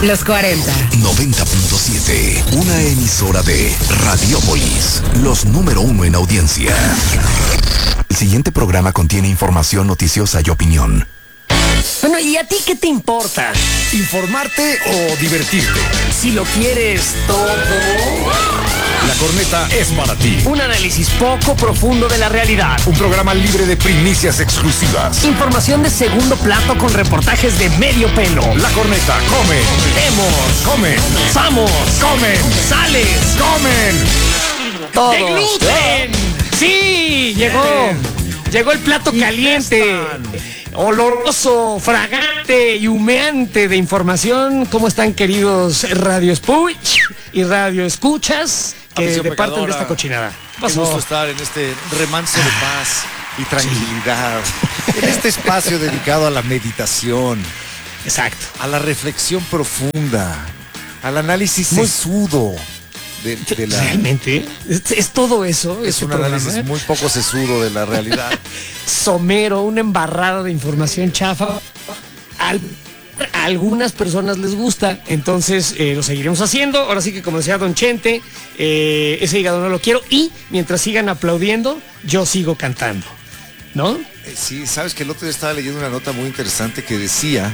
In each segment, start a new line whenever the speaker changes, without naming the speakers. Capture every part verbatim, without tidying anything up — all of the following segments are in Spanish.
Los cuarenta.
noventa punto siete. Una emisora de Radiopolis. Los número uno en audiencia. El siguiente programa contiene información noticiosa y opinión.
Bueno, ¿y a ti qué te importa?
¿Informarte o divertirte?
Si lo quieres todo.
La corneta es para ti.
Un análisis poco profundo de la realidad.
Un programa libre de primicias exclusivas.
Información de segundo plato con reportajes de medio pelo.
La corneta come.
Vemos.
Come.
Vamos.
Comen.
Sales.
Comen.
Todos. ¡De gluten! Sí, llegó. Llegó el plato caliente. Oloroso, fragante y humeante de información. ¿Cómo están, queridos Radio Escuch y Radio Escuchas que departen de esta cochinada?
Qué gusto estar en este remanso de paz y tranquilidad, sí. En este espacio dedicado a la meditación.
Exacto.
A la reflexión profunda, al análisis muy sesudo. De, de la...
Realmente es, es todo eso.
Es un programa, análisis ¿eh? muy poco sesudo de la realidad.
Somero, una embarrada de información chafa. Al, a algunas personas les gusta, entonces eh, lo seguiremos haciendo. Ahora sí que, como decía Don Chente, eh, ese hígado no lo quiero. Y mientras sigan aplaudiendo, yo sigo cantando, ¿no?
Eh, sí, sabes que el otro día estaba leyendo una nota muy interesante que decía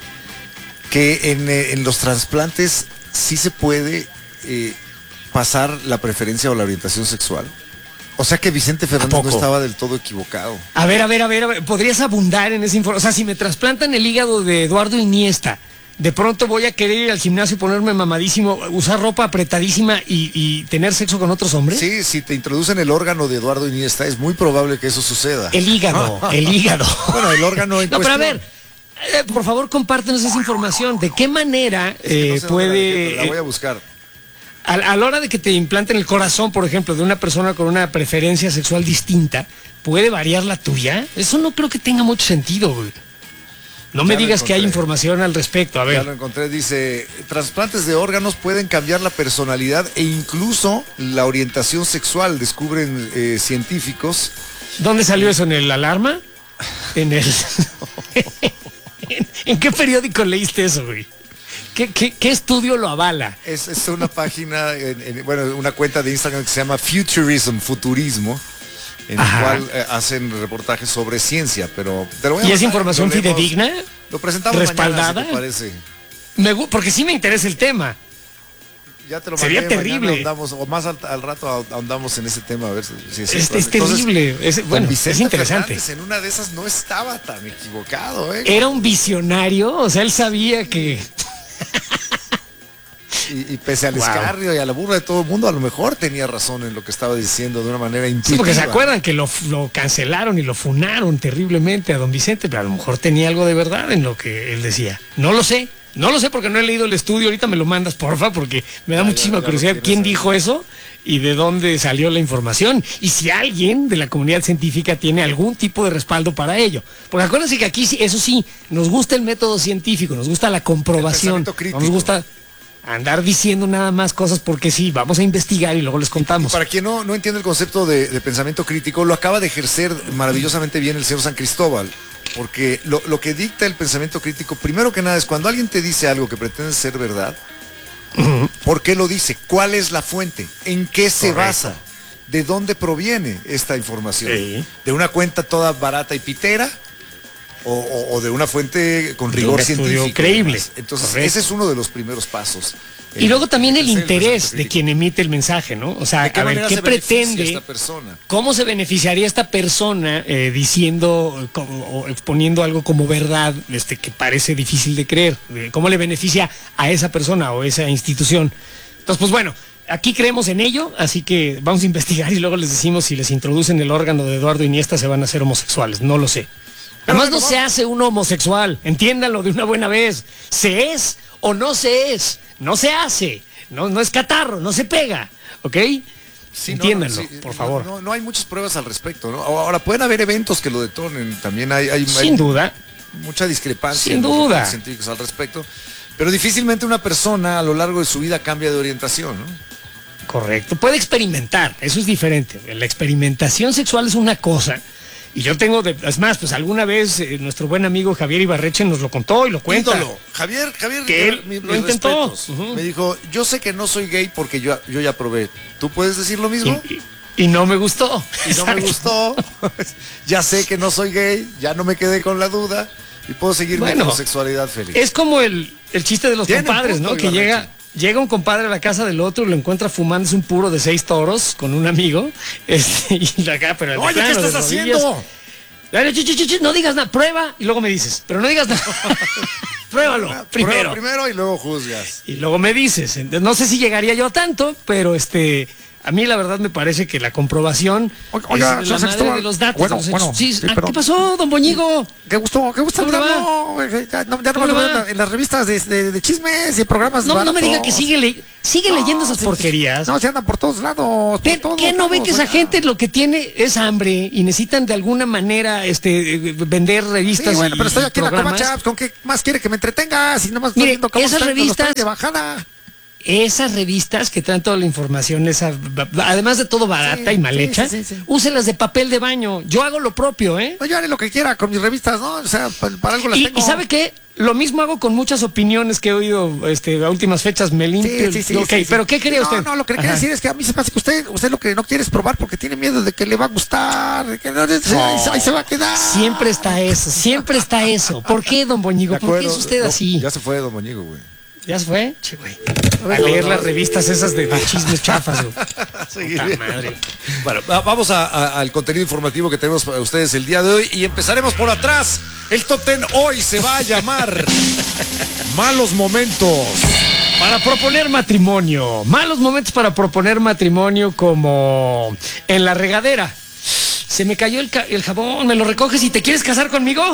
que en, eh, en los trasplantes sí se puede eh, pasar la preferencia o la orientación sexual. O sea que Vicente Fernández no estaba del todo equivocado.
A ver, a ver, a ver, a ver, ¿podrías abundar en esa información? O sea, si me trasplantan el hígado de Eduardo Iniesta, de pronto voy a querer ir al gimnasio y ponerme mamadísimo, usar ropa apretadísima y, y tener sexo con otros hombres.
Sí, si te introducen el órgano de Eduardo Iniesta, es muy probable que eso suceda.
El hígado, el hígado.
Bueno, el órgano en
No,
cuestión.
pero a ver, eh, por favor, compártenos esa información. ¿De qué manera
es que
eh,
no sé
puede...
la voy a buscar.
A, a la hora de que te implanten el corazón, por ejemplo, de una persona con una preferencia sexual distinta, ¿puede variar la tuya? Eso no creo que tenga mucho sentido, güey. No me digas que hay información al respecto, a ver.
Ya lo encontré, dice, trasplantes de órganos pueden cambiar la personalidad e incluso la orientación sexual, descubren eh, científicos.
¿Dónde salió eso? ¿En el Alarma? ¿En el... ¿En, ¿En qué periódico leíste eso, güey? ¿Qué, qué, ¿Qué estudio lo avala?
Es, es una página, en, en, bueno, una cuenta de Instagram que se llama Futurism, Futurismo, en la cual eh, hacen reportajes sobre ciencia, pero... Te lo voy a
¿Y
mandar,
es información
lo leemos,
fidedigna?
Lo presentamos
¿respaldada?
mañana, si te parece.
Me, porque sí me interesa el tema.
Ya te lo
Sería
mandé,
terrible.
Ahondamos, o más al, al rato ahondamos en ese tema, a ver si, si es,
es,
es
es terrible. Es, bueno, es interesante.
Fernández en una de esas no estaba tan equivocado, ¿eh?
Era un visionario, o sea, él sabía que...
Y, y pese al
wow.
escarrio y a la burla de todo el mundo, a lo mejor tenía razón en lo que estaba diciendo de una manera intuitiva.
Sí, porque se acuerdan que lo, lo cancelaron y lo funaron terriblemente a don Vicente, pero a lo mejor tenía algo de verdad en lo que él decía. No lo sé, no lo sé porque no he leído el estudio, ahorita me lo mandas, porfa, porque me da ya, muchísima ya, ya curiosidad quién saber. dijo eso y de dónde salió la información. Y si alguien de la comunidad científica tiene algún tipo de respaldo para ello. Porque acuérdense que aquí, eso sí, nos gusta el método científico, nos gusta la comprobación, no nos gusta... andar diciendo nada más cosas porque sí, vamos a investigar y luego les contamos.
Para quien no, no entiende el concepto de, de pensamiento crítico, lo acaba de ejercer maravillosamente bien el señor San Cristóbal, porque lo, lo que dicta el pensamiento crítico, primero que nada, es cuando alguien te dice algo que pretende ser verdad, uh-huh. ¿por qué lo dice? ¿Cuál es la fuente? ¿En qué se Correcto. basa? ¿De dónde proviene esta información? Sí. ¿De una cuenta toda barata y pitera? O, o, o de una fuente con rigor
un
científico.
Creíble.
Entonces,
Correcto.
ese es uno de los primeros pasos.
Y luego también el interés de quien emite el mensaje, ¿no? O sea,
¿De qué
a ver, ¿qué pretende?
Esta persona?
¿Cómo se beneficiaría esta persona eh, diciendo como, o exponiendo algo como verdad este, que parece difícil de creer? ¿Cómo le beneficia a esa persona o esa institución? Entonces, pues bueno, aquí creemos en ello, así que vamos a investigar y luego les decimos si les introducen el órgano de Eduardo Iniesta se van a hacer homosexuales. No lo sé. Además no se hace uno homosexual, entiéndanlo de una buena vez. Se es o no se es, no se hace, no, no es catarro, no se pega, ¿ok? Sí, entiéndanlo, no, no, sí, por favor.
No, no, no hay muchas pruebas al respecto, ¿no? Ahora, pueden haber eventos que lo detonen, también hay... hay
Sin
hay
duda.
Mucha discrepancia
Sin
en
duda.
los científicos al respecto, pero difícilmente una persona a lo largo de su vida cambia de orientación, ¿no?
Correcto, puede experimentar, eso es diferente. La experimentación sexual es una cosa Y yo tengo, de, es más, pues alguna vez eh, nuestro buen amigo Javier Ibarreche nos lo contó y lo cuenta.
Ídolo. Javier, Javier,
que él
mi-
lo
mis
intentó.
respetos.
Uh-huh.
Me dijo, yo sé que no soy gay porque yo, yo ya probé. ¿Tú puedes decir lo mismo?
Y, y- y no me gustó.
Y no me gustó. Ya sé que no soy gay, ya no me quedé con la duda y puedo seguir mi
Bueno,
homosexualidad feliz.
Es como el, el chiste de los
Tiene
compadres,
punto,
¿no? Que
Ibarreche.
llega, llega un compadre a la casa del otro y lo encuentra fumándose un puro de seis toros con un amigo. Este, y acá, pero de
Oye, ¿qué
plano, de
estás
rodillas.
haciendo?
Dale, chi, chi, chi, chi, no digas nada, prueba y luego me dices, pero no digas nada. Pruébalo
Prueba
primero.
primero y luego juzgas.
Y luego me dices. Entonces, no sé si llegaría yo a tanto, pero este, a mí la verdad me parece que la comprobación
Oiga, oiga,
es la
señor
madre
Cristóbal.
de los datos.
Bueno,
de los hechos.
bueno,
Sí,
sí,
ah,
pero-
¿qué pasó, don Boñigo?
Qué gusto, qué gusto
¿Cómo le va?
saludarlo. Eh, Ya, no, ya no
¿Cómo
me lo
le
veo
va?
en, la- en las revistas de, de- de chismes y programas
No, no me diga que
baratos.
sigue, le- sigue
No,
leyendo esas
sí,
porquerías.
No, se andan por todos lados.
¿Qué,
por todos
qué no ve
lados,
que esa
oiga.
gente lo que tiene es hambre y necesitan de alguna manera este eh, vender revistas?
Sí, bueno,
y
pero estoy aquí en la
programas?
covacha, pues, ¿con qué más quiere que me entretenga? Si nomás
Mire,
estoy viendo cómo
esas
están los
revistas-
trenes de bajada.
Esas revistas que traen toda la información, esa, además de todo barata
Sí,
y mal
sí,
hecha,
sí, sí, sí.
úselas de papel de baño. Yo hago lo propio, ¿eh?
No, yo haré lo que quiera con mis revistas, ¿no? O sea, pa- para, algo las
Y,
tengo.
y ¿sabe qué? Lo mismo hago con muchas opiniones que he oído este, a últimas fechas. Me limpio.
Sí, sí, sí,
ok,
sí, sí.
pero ¿qué quería
no,
usted?
No, lo que le quería
Ajá.
decir es que a mí se me hace que usted, usted lo que no quiere es probar porque tiene miedo de que le va a gustar, de que no, ahí, se- ahí se va a quedar.
Siempre está eso, siempre está eso. ¿Por qué, don Boñigo?
De
¿Por qué
acuerdo.
es usted
No,
así?
Ya se fue, don Moñigo, güey.
¿Ya se fue? Che, güey. A leer las revistas esas de, de chismes chafas, güey. Puta madre.
Bueno, va- vamos a- a- al contenido informativo que tenemos para ustedes el día de hoy y empezaremos por atrás. El top ten hoy se va a llamar Malos Momentos.
Para proponer matrimonio. Malos momentos para proponer matrimonio, como en la regadera. Se me cayó el, ca- el jabón, me lo recoges y te quieres casar conmigo.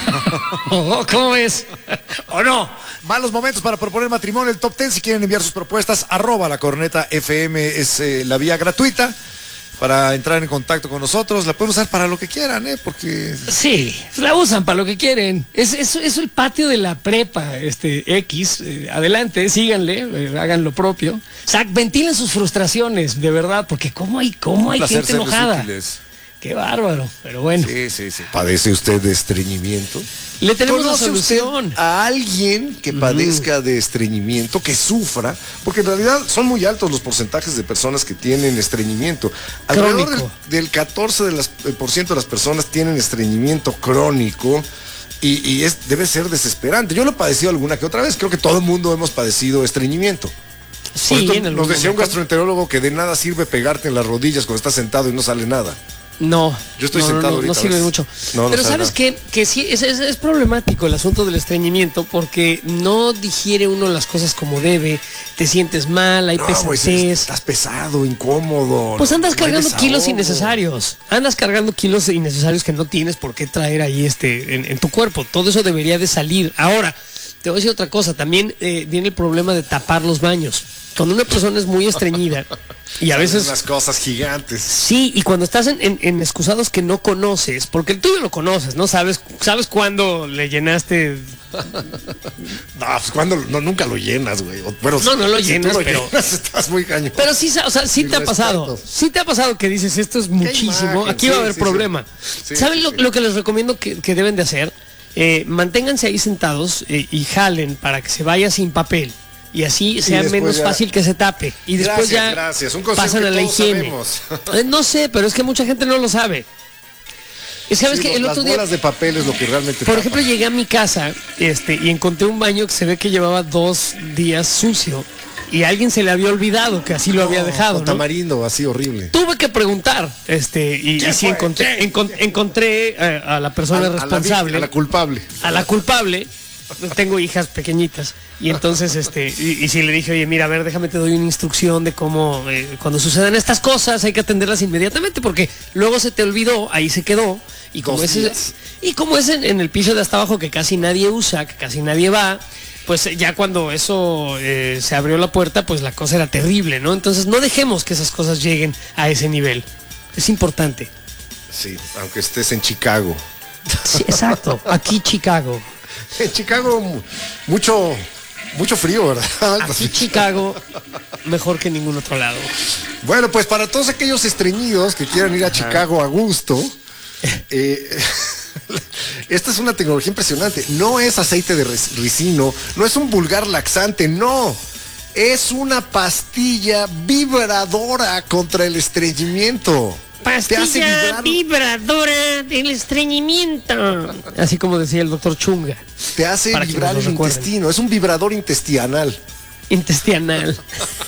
Oh, ¿cómo ves? ¿O no?
Malos momentos para proponer matrimonio, el top ten. Si quieren enviar sus propuestas, arroba la corneta F M es eh, la vía gratuita para entrar en contacto con nosotros. La pueden usar para lo que quieran, ¿eh? Porque
Sí, la usan para lo que quieren. Es, es, es el patio de la prepa, este X. Eh, adelante, síganle, eh, hagan lo propio. O sea, ventilen sus frustraciones, de verdad, porque cómo hay, cómo hay
placer
gente
serles
enojada.
útiles.
Qué bárbaro, pero bueno.
Sí, sí, sí. ¿Padece usted de estreñimiento?
Le tenemos la
¿Conoce usted
solución.
a alguien que padezca de estreñimiento, que sufra? Porque en realidad son muy altos los porcentajes de personas que tienen estreñimiento. Alrededor del,
Crónico.
del catorce de las- el por ciento de las personas tienen estreñimiento crónico y, y es, debe ser desesperante. Yo lo he padecido alguna que otra vez. Creo que todo el mundo hemos padecido estreñimiento. Por
Sí,
esto
en algún
nos decía un
momento.
gastroenterólogo que de nada sirve pegarte en las rodillas cuando estás sentado y no sale nada.
No,
Yo estoy
no, no,
sentado
no,
ahorita,
no sirve
¿ves?
mucho.
No, no
Pero
sabe
sabes
nada.
que, que sí, es, es- es problemático el asunto del estreñimiento porque no digiere uno las cosas como debe, te sientes mal, hay
No, güey,
pesadez.
estás pesado, incómodo.
Pues andas
no hay
cargando kilos
desahogo.
innecesarios. Andas cargando kilos innecesarios que no tienes por qué traer ahí este en, en tu cuerpo. Todo eso debería de salir. Ahora, te voy a decir otra cosa. También eh, viene el problema de tapar los baños. Cuando una persona es muy estreñida y a
Salen
veces
unas cosas gigantes.
sí, y cuando estás en, en- en excusados que no conoces, porque el tuyo lo conoces, ¿no? Sabes, sabes cuándo le llenaste.
No, pues cuando no, nunca lo llenas, güey. O- Bueno,
No, no lo
si tú
llenas,
lo
pero-
llenas, estás muy cañón.
Pero sí, sa- o sea, sí
Mis
te ha pasado.
respetos.
Sí te ha pasado que dices, esto es muchísimo,
imagen,
aquí va a
sí,
haber
sí,
problema.
sí. Sí,
¿Saben
sí,
lo,
sí.
lo que les recomiendo que, que deben de hacer? Eh, manténganse ahí sentados eh, y jalen para que se vaya sin papel. Y así sea
después
menos
ya-
fácil que se tape. Y después
Gracias,
ya
gracias. Un consejo
pasan
que
a la
todos
higiene.
sabemos.
Eh, No sé, pero es que mucha gente no lo sabe. Es que, ¿sabes
Sí,
que
los-
el
las
otro día,
bolas de papel es lo que realmente
por
tapa.
ejemplo, llegué a mi casa este, y encontré un baño que se ve que llevaba dos días sucio y a alguien se le había olvidado que así lo había dejado,
Con
¿no?
tamarindo, así horrible.
Tuve que preguntar, este, y, y
¿Quién
sí
fue?
encontré,
¿Quién?
encon- encontré eh, a la persona
A- a la
responsable,
víctima, a la culpable.
a la culpable. Tengo hijas pequeñitas y entonces este y, y sí le dije, oye, mira, a ver, déjame te doy una instrucción de cómo eh, cuando sucedan estas cosas hay que atenderlas inmediatamente porque luego se te olvidó, ahí se quedó y como
Dos
es
días.
y como es en, en el piso de hasta abajo que casi nadie usa, que casi nadie va, pues eh, ya cuando eso eh, se abrió la puerta, pues la cosa era terrible, ¿no? Entonces no dejemos que esas cosas lleguen a ese nivel. Es importante.
Sí, aunque estés en Chicago.
Sí, exacto. Aquí Chicago.
En Chicago mu- mucho, mucho frío, ¿verdad?
Aquí Chicago mejor que en ningún otro lado.
Bueno, pues para todos aquellos estreñidos que quieran ir a Chicago a gusto,
Eh, esta es una tecnología impresionante. No es aceite de ricino, no es un vulgar laxante, no. Es una pastilla vibradora contra el estreñimiento.
Pastilla vibradora del estreñimiento. Así como decía el doctor Chunga.
Te hace vibrar el intestino. Es un vibrador intestinal.
Intestinal.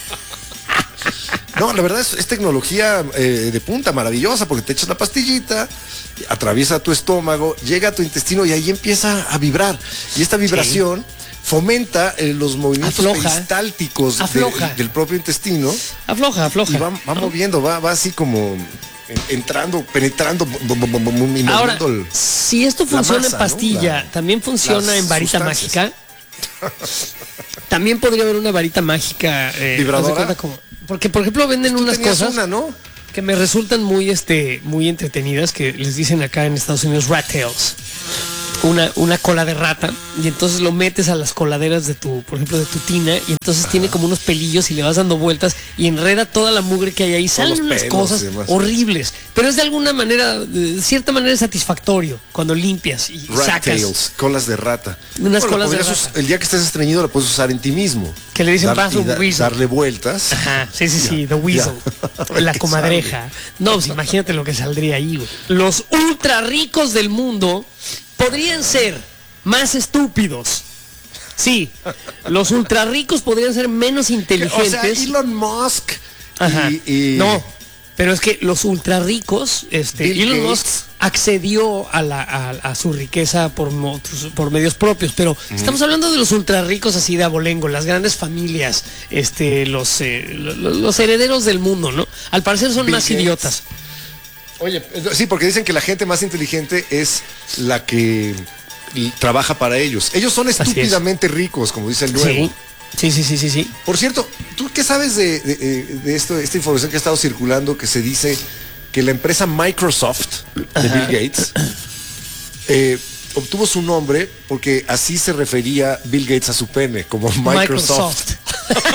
No, la verdad es, es tecnología eh, de punta, maravillosa, porque te echas la pastillita, atraviesa tu estómago, llega a tu intestino y ahí empieza a vibrar. Y esta vibración sí. fomenta eh, los movimientos afloja, peristálticos de, del propio intestino.
Afloja, afloja.
Y va, va moviendo, va, va así como entrando, penetrando.
Ahora, el, si esto funciona masa, en pastilla, ¿no? la, ¿también funciona en varita sustancias. mágica? También podría haber una varita mágica. Eh,
¿Vibradora?
Como, porque, por ejemplo, venden
pues
unas cosas
una, ¿no?
que me resultan muy, este, muy entretenidas, que les dicen acá en Estados Unidos rat tails. Una, una cola de rata, y entonces lo metes a las coladeras de tu, por ejemplo, de tu tina, y entonces Ajá. tiene como unos pelillos y le vas dando vueltas y enreda toda la mugre que hay ahí. Salen unas cosas horribles, pero es de alguna manera, de cierta manera satisfactorio cuando limpias y
rat
sacas.
Tails, colas de rata.
Unas bueno, colas de rata.
Us- el día que estés estreñido la puedes usar en ti mismo.
Que le dicen
Dar,
paso
da,
weasel.
Darle vueltas.
Ajá, sí, sí, sí, the weasel. La comadreja. No, pues imagínate lo que saldría ahí, güey. Los ultra ricos del mundo podrían ser más estúpidos. Sí, los ultra ricos podrían ser menos inteligentes.
O sea, Elon Musk.
Ajá.
Y, y...
No, pero es que los ultra ricos, este,
Bill
Elon
Gates.
Musk accedió a, la, a, a su riqueza por, por medios propios, pero uh-huh. estamos hablando de los ultra ricos así de abolengo, las grandes familias, este, los, eh, los, los herederos del mundo, ¿no? Al parecer son
Bill
más
Gates.
idiotas.
Oye, sí, porque dicen que la gente más inteligente es la que trabaja para ellos. Ellos son estúpidamente ricos, como dice el nuevo.
Sí, sí, sí, sí, sí.
Por cierto, ¿tú qué sabes de, de, de esto, esta información que ha estado circulando, que se dice que la empresa Microsoft de Ajá. Bill Gates eh, obtuvo su nombre porque así se refería Bill Gates a su pene, como Microsoft? Microsoft.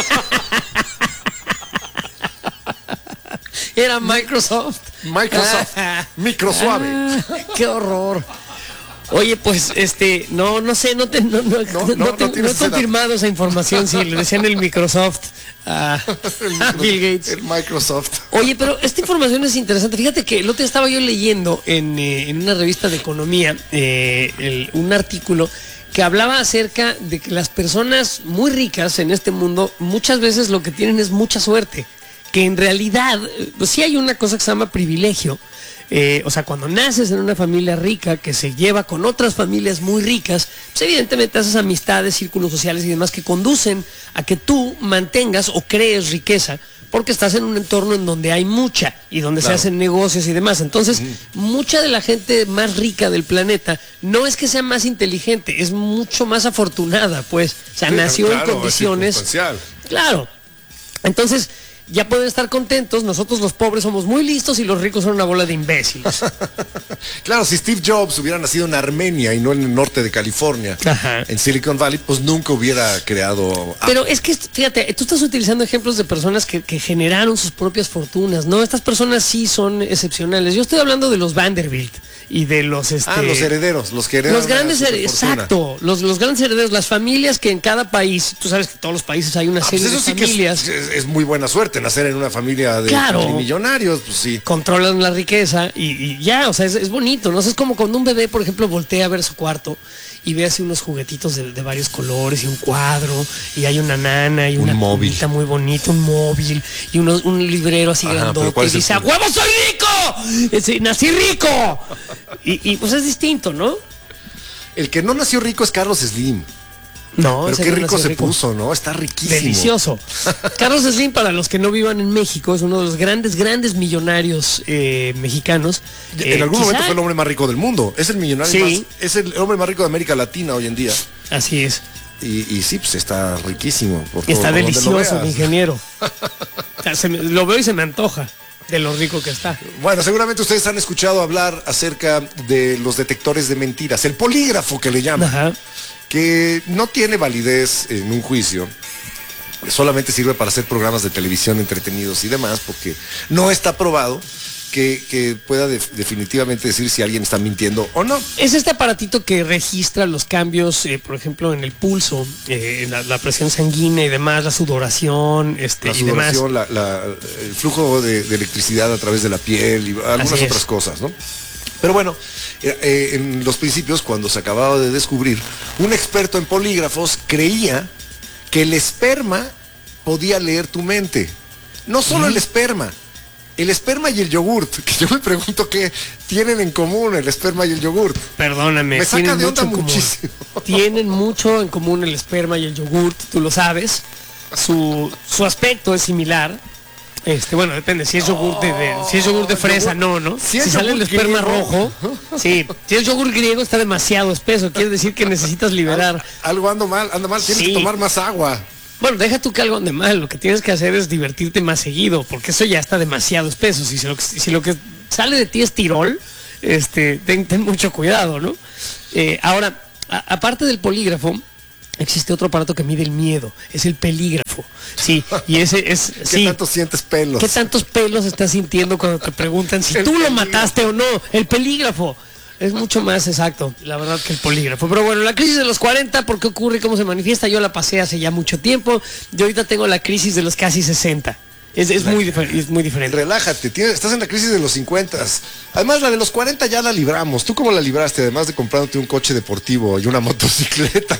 Era Microsoft.
Microsoft. Microsuave.
Ah, qué horror. Oye, pues, este, no, no sé, no te, no, no, no, no, no, te, no he confirmado esa información si le decían el Microsoft a, a Bill Gates.
El Microsoft.
Oye, pero esta información es interesante. Fíjate que el otro día estaba yo leyendo en, eh, en una revista de economía eh, el, un artículo que hablaba acerca de que las personas muy ricas en este mundo muchas veces lo que tienen es mucha suerte. Que en realidad, pues sí hay una cosa que se llama privilegio. Eh, o sea, cuando naces en una familia rica que se lleva con otras familias muy ricas, pues evidentemente haces amistades, círculos sociales y demás que conducen a que tú mantengas o crees riqueza, porque estás en un entorno en donde hay mucha y donde claro. se hacen negocios y demás. Entonces, mm. mucha de la gente más rica del planeta no es que sea más inteligente, es mucho más afortunada, pues. O sea, sí, nació claro, en condiciones. Claro. Entonces, ya pueden estar contentos, nosotros los pobres somos muy listos y los ricos son una bola de imbéciles.
Claro, si Steve Jobs hubiera nacido en Armenia y no en el norte de California, Ajá. en Silicon Valley, pues nunca hubiera creado...
Pero es que, fíjate, tú estás utilizando ejemplos de personas que, que generaron sus propias fortunas, ¿no? Estas personas sí son excepcionales. Yo estoy hablando de los Vanderbilt y de los... Este,
ah, los herederos, los que heredan
Los grandes herederos, exacto, los, los grandes herederos, las familias que en cada país, tú sabes que en todos los países hay una ah, serie pues eso de sí familias...
Que es, es, es muy buena suerte nacer en una familia de
claro,
millonarios, pues sí.
Controlan la riqueza y, y ya, o sea, es, es bonito, ¿no? Es como cuando un bebé, por ejemplo, voltea a ver su cuarto y ve así unos juguetitos de, de varios colores y un cuadro y hay una nana y un una
móvil
muy bonita, un móvil y uno, un librero así Ajá, grandote y dice, ¡a huevo soy rico! Ese, ¡nací rico! y, y pues es distinto, ¿no?
El que no nació rico es Carlos Slim.
No,
pero qué rico se rico. puso, ¿no? Está riquísimo.
Delicioso. Carlos Slim, para los que no vivan en México, es uno de los grandes, grandes millonarios eh, mexicanos.
En eh, algún quizá... momento fue el hombre más rico del mundo. Es el millonario sí. más, es el hombre más rico de América Latina hoy en día.
Así es.
Y, y sí, pues está riquísimo. Por
está
todo,
delicioso, el ingeniero. O sea, se me, lo veo y se me antoja de lo rico que está.
Bueno, seguramente ustedes han escuchado hablar acerca de los detectores de mentiras, el polígrafo que le llaman. Ajá. Que no tiene validez en un juicio, solamente sirve para hacer programas de televisión entretenidos y demás, porque no está probado que, que pueda de- definitivamente decir si alguien está mintiendo o no.
Es este aparatito que registra los cambios, eh, por ejemplo, en el pulso, eh, en la, la presión sanguínea y demás, la sudoración, este,
La
y demás.
sudoración, la, la- el flujo de, de electricidad a través de la piel y algunas
Así es.
otras cosas, ¿no? Pero bueno, eh, eh, en los principios, cuando se acababa de descubrir, un experto en polígrafos creía que el esperma podía leer tu mente. No solo el esperma, el esperma y el yogurt, que yo me pregunto qué tienen en común el esperma y el yogurt.
Perdóname,
Me saca
tienen
de
mucho
onda
en común.
muchísimo.
Tienen mucho en común el esperma y el yogurt, tú lo sabes. Su, su aspecto es similar. Este, bueno, depende, si es yogur de, de- si es yogur de fresa, no, ¿no?
Si
Si,
es
sale el
yogur
esperma
griego.
rojo, sí. Si es yogur griego está demasiado espeso, quiere decir que necesitas liberar.
Algo ando mal, anda mal, tienes
Sí.
que tomar más agua.
Bueno, deja tú que algo ande mal, lo que tienes que hacer es divertirte más seguido, porque eso ya está demasiado espeso. Si, lo, que- si lo que sale de ti es tirol, este, ten, ten mucho cuidado, ¿no? Eh, ahora, a- aparte del polígrafo, existe otro aparato que mide el miedo, es el pelígrafo. Sí, y ese es...
¿Qué
sí.
tanto sientes pelos?
¿Qué tantos pelos estás sintiendo cuando te preguntan si
El
tú lo
pelígrafo.
mataste o no? El pelígrafo. Es mucho más exacto, la verdad, que el polígrafo. Pero bueno, la crisis de los cuarenta, ¿por qué ocurre y cómo se manifiesta? Yo la pasé hace ya mucho tiempo. Yo ahorita tengo la crisis de los casi sesenta. Es, es, muy, difer- es muy diferente.
Relájate, tienes- estás en la crisis de los cincuenta. Además, la de los cuarenta ya la libramos. ¿Tú cómo la libraste? Además de comprándote un coche deportivo y una motocicleta.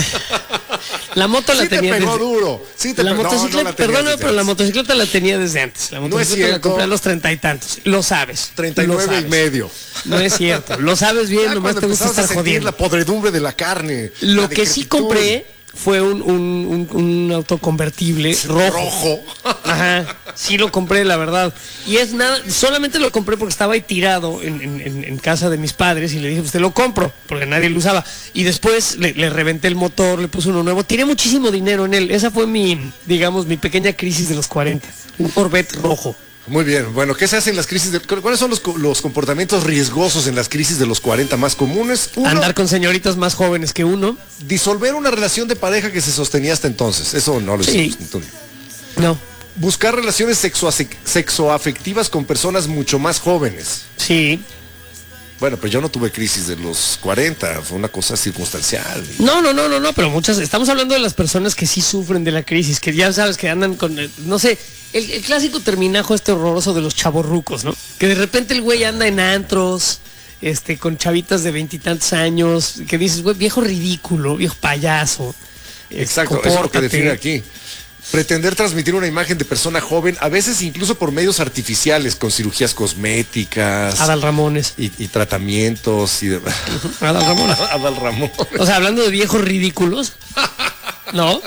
La moto la
Sí te
tenía
pegó
desde...
duro. Sí te
la
pegó- no, no
motocicleta,
la tenías
perdóname,
desde
pero la
antes.
motocicleta la tenía desde antes. La
No es
motocicleta la
cierto.
compré a los treinta y tantos. Lo sabes.
treinta y
Lo
nueve y
sabes.
medio.
No es cierto. Lo sabes bien,
Ya
nomás
cuando
te gusta
empezabas a
estar
sentir
jodiendo.
la podredumbre de la carne.
Lo
la
que sí
decrepitud.
compré fue un, un, un, un auto convertible rojo.
Rojo.
Ajá, sí lo compré, la verdad. Y es nada, solamente lo compré porque estaba ahí tirado en, en- en- en casa de mis padres y le dije, usted lo compro, porque nadie lo usaba. Y después le, le reventé el motor, le puse uno nuevo. Tiré muchísimo dinero en él. Esa fue mi, digamos, mi pequeña crisis de los cuarenta. Un Corvette rojo.
Muy bien. Bueno, ¿qué se hace en las crisis? De, ¿Cuáles son los, co- los comportamientos riesgosos en las crisis de los cuarenta más comunes? Uno,
Andar con señoritas más jóvenes que uno.
disolver una relación de pareja que se sostenía hasta entonces. Eso no lo
Sí.
hicimos, Antonio.
No,
Buscar relaciones sexoase- sexoafectivas con personas mucho más jóvenes.
sí.
Bueno, pues yo no tuve crisis de los cuarenta, fue una cosa circunstancial.
No, no, no, no, no, pero muchas, estamos hablando de las personas que sí sufren de la crisis, que ya sabes que andan con, eh, no sé, el, el clásico terminajo este horroroso de los chavorrucos, ¿no? Que de repente el güey anda en antros, este, con chavitas de veintitantos años, que dices, güey, viejo ridículo, viejo payaso. eh,
Exacto, eso es lo que
compórtate.
define aquí. Pretender transmitir una imagen de persona joven, a veces incluso por medios artificiales, con cirugías cosméticas
Adal Ramones.
y, y tratamientos y de...
Adal Ramones.
Adal Ramón.
O sea, hablando de viejos ridículos, ¿no?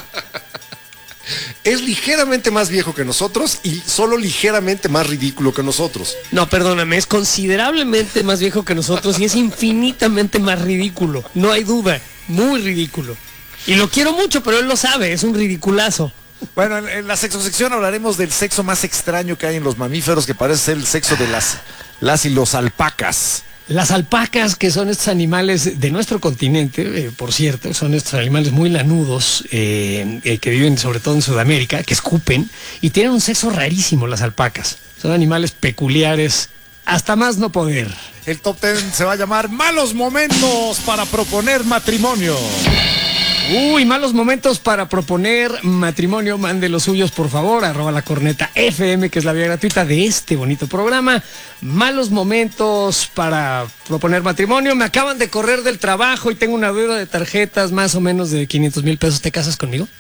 Es ligeramente más viejo que nosotros y solo ligeramente más ridículo que nosotros.
No, perdóname, es considerablemente más viejo que nosotros y es infinitamente más ridículo. No hay duda, muy ridículo. Y lo quiero mucho, pero él lo sabe, es un ridiculazo.
Bueno, en, en la sexosección hablaremos del sexo más extraño que hay en los mamíferos, que parece ser el sexo de las, las y los alpacas.
Las alpacas, que son estos animales de nuestro continente, eh, por cierto, son estos animales muy lanudos, eh, eh, que viven sobre todo en Sudamérica, que escupen, y tienen un sexo rarísimo las alpacas. Son animales peculiares, hasta más no poder.
El top ten se va a llamar Malos Momentos para proponer matrimonio.
Uy, malos momentos para proponer matrimonio. Mande los suyos, por favor, arroba la corneta F M, que es la vía gratuita de este bonito programa. Malos momentos para proponer matrimonio. Me acaban de correr del trabajo y tengo una deuda de tarjetas más o menos de quinientos mil pesos. ¿Te casas conmigo?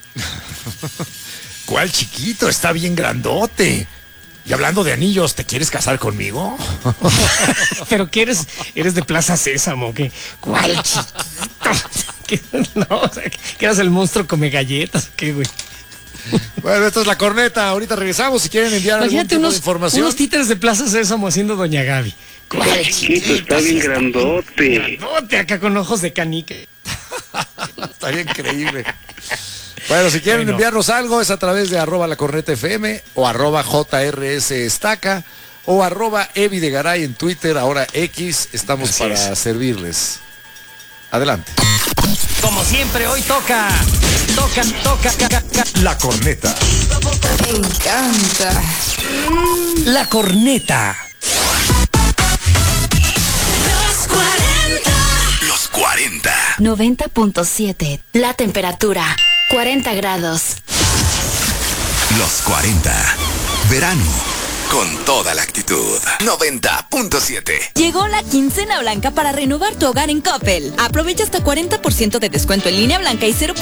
¿Cuál chiquito? Está bien grandote. Y hablando de anillos, ¿te quieres casar conmigo?
¿Pero qué eres? ¿Eres de Plaza Sésamo? ¿Qué? ¿Cuál chiquito? ¿Qué? No, o sea, ¿que eras el monstruo come galletas? ¿Qué, güey?
Bueno, esto es la corneta. Ahorita regresamos. Si quieren enviar algún
Imagínate
tipo
unos,
de información.
unos títeres de Plaza Sésamo haciendo Doña Gaby. ¿Cuál
Chiquito, está bien grandote.
Grandote acá con ojos de canica.
Estaría increíble. Bueno, si quieren
Bueno.
enviarnos algo es a través de arroba la corneta F M o arroba J R S estaca o arroba Evi de Garay en Twitter, ahora X. Estamos
Así
para
es.
servirles. Adelante.
Como siempre, hoy toca, toca, toca, ca- ca- ca-
La corneta.
Me encanta.
la corneta.
noventa punto siete. La temperatura, cuarenta grados.
Los cuarenta. Verano. Con toda la actitud. noventa punto siete.
Llegó la quincena blanca para renovar tu hogar en Coppel. Aprovecha hasta cuarenta por ciento de descuento en línea blanca y cero